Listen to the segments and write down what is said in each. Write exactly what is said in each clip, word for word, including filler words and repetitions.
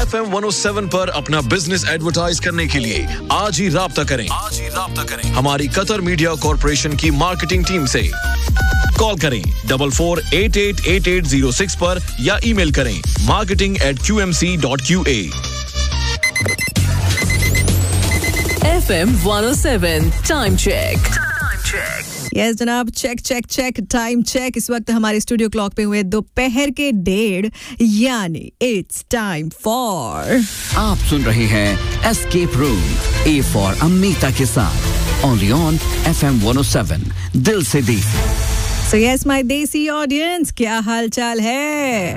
F M one O seven पर अपना business advertise करने के लिए आज ही राब्ता करें आज ही राब्ता करें हमारी कतर मीडिया कॉर्पोरेशन की मार्केटिंग टीम से। कॉल करें double four eight eight eight eight zero six पर या ईमेल करें marketing eight Q M C dot Q A. F M one O seven time check. Yes जनाब, check check check time check. इस वक्त हमारे studio clock पे हुए दोपहर के डेढ़, यानी इट्स टाइम फॉर। आप सुन रहे हैं escape room A for Amita के साथ only on F M one O seven दिल से दी। सो यस माय देसी ऑडियंस, क्या हाल चाल है?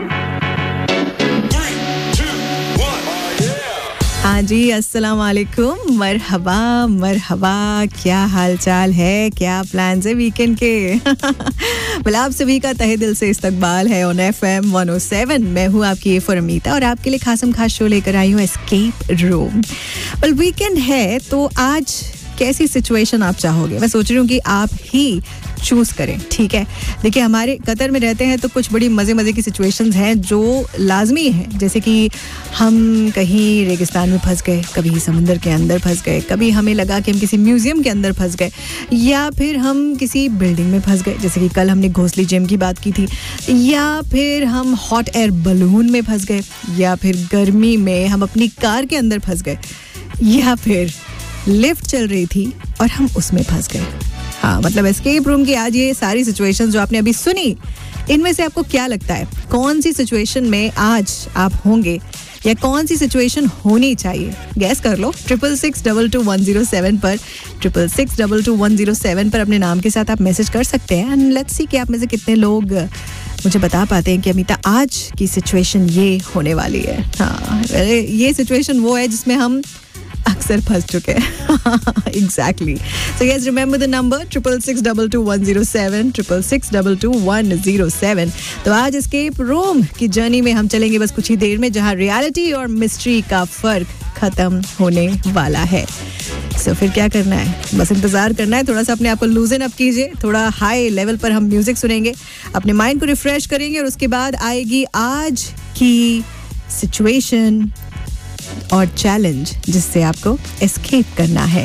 हाँ जी, अस्सलाम वालेकुम, मरहबा मरहबा, क्या हाल चाल है, क्या प्लान्स है वीकेंड के? well, आप सभी का तहे दिल से इस्तकबाल है on F M one O seven. मैं हूँ आपकी ए फॉर अमीता और आपके लिए खासम खास शो लेकर आई हूँ एस्केप रूम। well, वीकेंड है तो आज कैसी सिचुएशन आप चाहोगे? मैं सोच रही हूँ कि आप ही चूज करें, ठीक है? देखिए, हमारे कतर में रहते हैं तो कुछ बड़ी मज़े मज़े की सिचुएशंस हैं जो लाजमी हैं, जैसे कि हम कहीं रेगिस्तान में फंस गए, कभी समंदर के अंदर फंस गए, कभी हमें लगा कि हम किसी म्यूज़ियम के अंदर फंस गए, या फिर हम किसी बिल्डिंग में फंस गए, जैसे कि कल हमने घोंसली जिम की बात की थी, या फिर हम हॉट एयर बलून में फंस गए, या फिर गर्मी में हम अपनी कार के अंदर फंस गए, या फिर लिफ्ट चल रही थी और हम उसमें फंस गए। हाँ, मतलब एस्केप रूम की आज ये सारी सिचुएशंस जो आपने अभी सुनी, इनमें से आपको क्या लगता है कौन सी सिचुएशन में आज आप होंगे या कौन सी सिचुएशन होनी चाहिए? गैस कर लो। Triple six double two one zero seven पर triple six double two one zero seven पर अपने नाम के साथ आप मैसेज कर सकते हैं। एंड लेट्स सी कि आप में से कितने लोग मुझे बता पाते हैं कि अमीता आज की सिचुएशन ये होने वाली है। हाँ, ये सिचुएशन वो है जिसमें हम अक्सर फंस चुके हैं। Exactly. So yes, remember the number triple six double two one zero seven triple six double two one zero seven. तो आज एस्केप रूम की जर्नी में हम चलेंगे बस कुछ ही देर में, जहां रियलिटी और मिस्ट्री का फर्क खत्म होने वाला है। सो so, फिर क्या करना है? बस इंतजार करना है। थोड़ा सा अपने आप को लूजन अप कीजिए, थोड़ा हाई लेवल पर हम म्यूजिक सुनेंगे, अपने माइंड को रिफ्रेश करेंगे और उसके बाद आएगी आज की सिचुएशन और चैलेंज जिससे आपको एस्केप करना है।